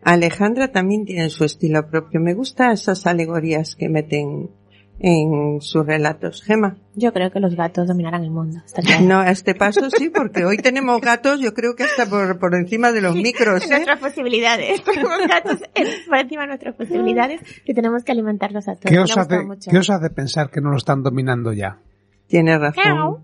Alejandra también tiene su estilo propio. Me gustan esas alegorías que meten en sus relatos. Gemma. Yo creo que los gatos dominarán el mundo. No, a este paso sí, porque hoy tenemos gatos, yo creo que hasta por encima de los micros, ¿eh? Nuestras posibilidades. Tenemos gatos por encima de nuestras posibilidades que tenemos que alimentarlos a todos. ¿Qué os hace pensar que no lo están dominando ya? Tienes razón.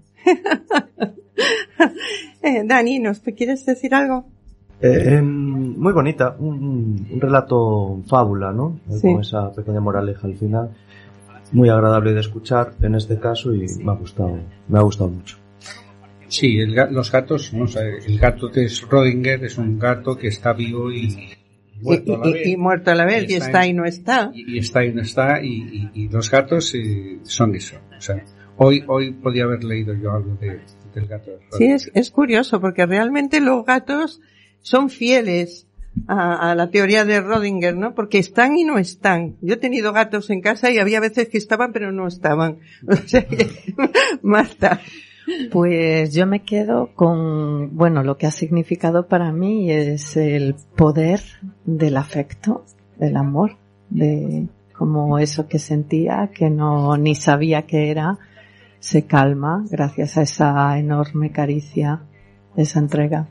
Dani, ¿nos quieres decir algo? Muy bonita, un relato fábula, ¿no? Sí. Con esa pequeña moraleja al final. Muy agradable de escuchar en este caso y me ha gustado mucho. Sí, los gatos, no sé, el gato de Schrödinger es un gato que está vivo y muerto a la vez. Y muerto a la vez, y está y no está. Y está y no está, y los gatos son eso. O sea, hoy podía haber leído yo algo del gato de Schrödinger. Sí, es curioso, porque realmente los gatos son fieles a la teoría de Schrödinger, ¿no? Porque están y no están. Yo he tenido gatos en casa y había veces que estaban pero no estaban. O sea que, Marta. Pues yo me quedo con, lo que ha significado para mí es el poder del afecto, del amor, de como eso que sentía, que ni sabía qué era, se calma gracias a esa enorme caricia, esa entrega.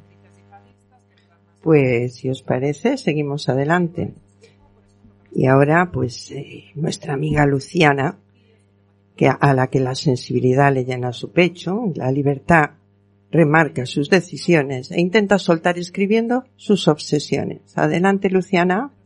Pues, si os parece, seguimos adelante. Y ahora, nuestra amiga Luciana, a la que la sensibilidad le llena su pecho, la libertad remarca sus decisiones e intenta soltar escribiendo sus obsesiones. Adelante, Luciana.